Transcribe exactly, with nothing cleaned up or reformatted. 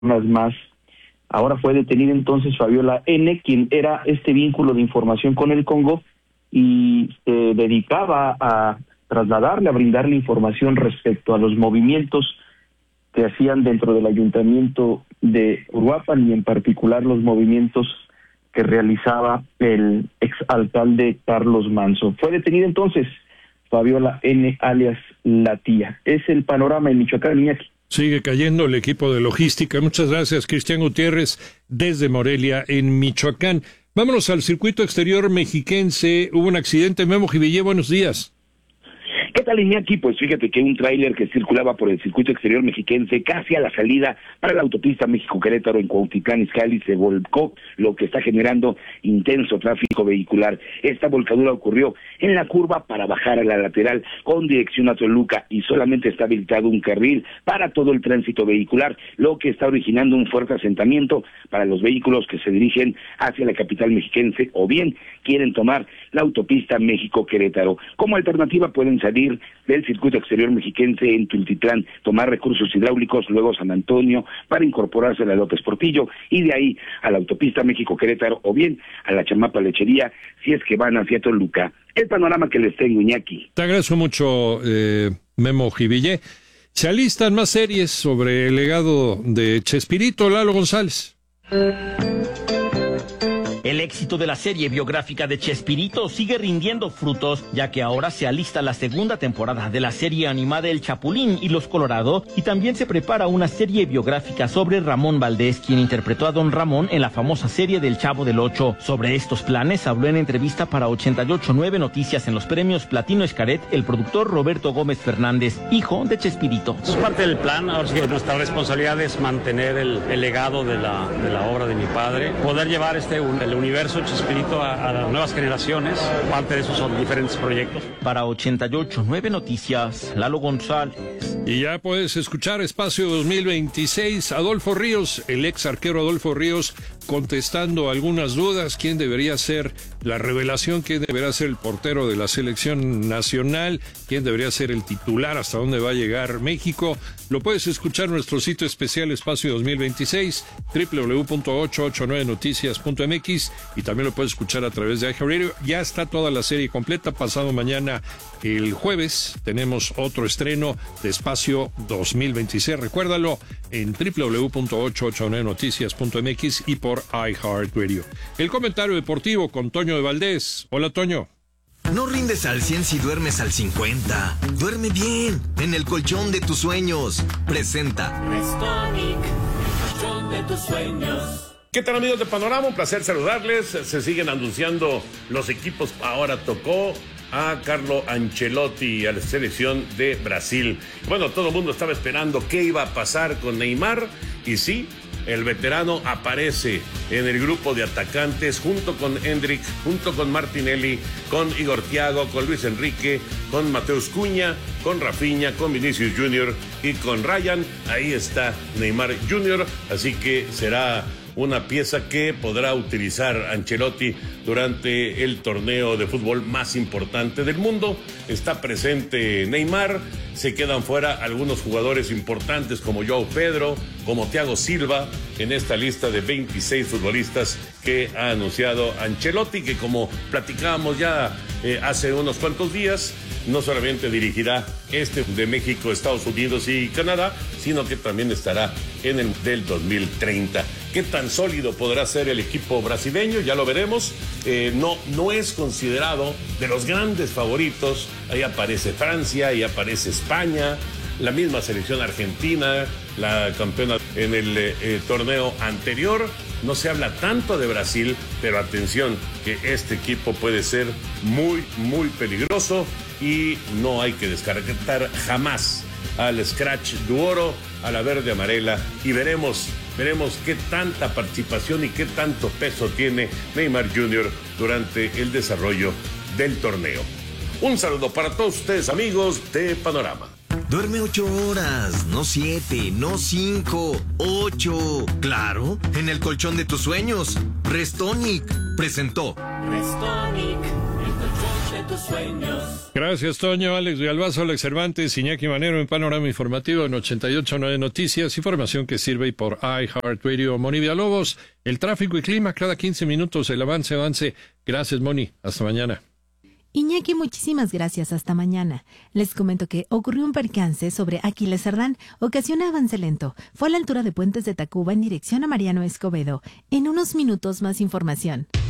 personas más. Ahora fue detenida entonces Fabiola N., quien era este vínculo de información con el Congo y se dedicaba a trasladarle, a brindarle información respecto a los movimientos que hacían dentro del ayuntamiento de Uruapan y en particular los movimientos que realizaba el exalcalde Carlos Manso. Fue detenida entonces Fabiola N., alias La Tía. Es el panorama en Michoacán, Iñaki. Sigue cayendo el equipo de logística. Muchas gracias, Cristian Gutiérrez, desde Morelia, en Michoacán. Vámonos al circuito exterior mexiquense. Hubo un accidente. Memo Jivillé, buenos días. ¿Qué tal, Iñaki? Pues fíjate que un tráiler que circulaba por el circuito exterior mexiquense casi a la salida para la autopista México-Querétaro en Cuautitlán Izcalli se volcó, lo que está generando intenso tráfico vehicular. Esta volcadura ocurrió en la curva para bajar a la lateral con dirección a Toluca y solamente está habilitado un carril para todo el tránsito vehicular, lo que está originando un fuerte asentamiento para los vehículos que se dirigen hacia la capital mexiquense o bien quieren tomar la autopista México-Querétaro. Como alternativa pueden salir del circuito exterior mexiquense en Tultitlán, tomar recursos hidráulicos, luego San Antonio para incorporarse a la López Portillo y de ahí a la autopista México-Querétaro o bien a la Chamapa Lechería si es que van hacia Toluca. El panorama que les tengo, Iñaki. Te agradezco mucho, eh, Memo Jivillé. Se alistan más series sobre el legado de Chespirito. Lalo González. El éxito de la serie biográfica de Chespirito sigue rindiendo frutos, ya que ahora se alista la segunda temporada de la serie animada El Chapulín y los Colorado, y también se prepara una serie biográfica sobre Ramón Valdés, quien interpretó a Don Ramón en la famosa serie del Chavo del Ocho. Sobre estos planes habló en entrevista para ochenta y ocho punto nueve Noticias en los premios Platino Xcaret el productor Roberto Gómez Fernández, hijo de Chespirito. Es parte del plan, ahora sí que nuestra responsabilidad es mantener el, el legado de la, de la obra de mi padre, poder llevar este el universo Chespirito a, a las nuevas generaciones. Parte de esos son diferentes proyectos. Para ochenta y ocho punto nueve Noticias, Lalo González. Y ya puedes escuchar Espacio dos mil veintiséis. Adolfo Ríos, el ex arquero Adolfo Ríos, contestando algunas dudas. ¿Quién debería ser la revelación? ¿Quién debería ser el portero de la selección nacional? ¿Quién debería ser el titular? ¿Hasta dónde va a llegar México? Lo puedes escuchar en nuestro sitio especial Espacio dos mil veintiséis, doble u doble u doble u punto ochocientos ochenta y nueve noticias punto m x, y también lo puedes escuchar a través de iHeartRadio. Ya está toda la serie completa. Pasado mañana, el jueves, tenemos otro estreno de Espacio dos mil veintiséis. Recuérdalo en doble u doble u doble u punto ochocientos ochenta y nueve noticias punto m x y por iHeartRadio. El comentario deportivo con Toño de Valdés. Hola, Toño. No rindes al cien si duermes al cincuenta. Duerme bien, en el colchón de tus sueños. Presenta Restonic, el colchón de tus sueños. ¿Qué tal, amigos de Panorama? Un placer saludarles. Se siguen anunciando los equipos. Ahora tocó a Carlo Ancelotti, a la selección de Brasil. Bueno, todo el mundo estaba esperando qué iba a pasar con Neymar, y sí, el veterano aparece en el grupo de atacantes junto con Endrick, junto con Martinelli, con Igor Thiago, con Luis Enrique, con Mateus Cunha, con Rafinha, con Vinicius Junior y con Ryan. Ahí está Neymar Junior, así que será una pieza que podrá utilizar Ancelotti durante el torneo de fútbol más importante del mundo. Está presente Neymar, se quedan fuera algunos jugadores importantes como João Pedro, como Thiago Silva, en esta lista de veintiséis futbolistas que ha anunciado Ancelotti, que como platicábamos ya eh, hace unos cuantos días, no solamente dirigirá este de México, Estados Unidos y Canadá, sino que también estará en el del dos mil treinta. ¿Qué tan sólido podrá ser el equipo brasileño? Ya lo veremos. Eh, no, no es considerado de los grandes favoritos. Ahí aparece Francia, ahí aparece España, la misma selección argentina, la campeona en el eh, torneo anterior. No se habla tanto de Brasil, pero atención, que este equipo puede ser muy, muy peligroso y no hay que descartar jamás al Scratch Duoro, a la verde amarela, y veremos, veremos qué tanta participación y qué tanto peso tiene Neymar Junior durante el desarrollo del torneo. Un saludo para todos ustedes, amigos de Panorama. Duerme ocho horas, no siete, no cinco, ocho. Claro, en el colchón de tus sueños. Restonic presentó Restonic, el colchón de tus tus sueños. Gracias, Toño. Alex Galvazo, Alex Cervantes, Iñaki Manero en Panorama Informativo en ochenta y ocho punto nueve Noticias. Información que sirve por iHeartRadio. Moni Villalobos, el tráfico y clima cada quince minutos, el avance, avance. Gracias, Moni. Hasta mañana. Iñaki, muchísimas gracias. Hasta mañana. Les comento que ocurrió un percance sobre Aquiles Cerdán. Ocasiona avance lento. Fue a la altura de Puentes de Tacuba en dirección a Mariano Escobedo. En unos minutos más información.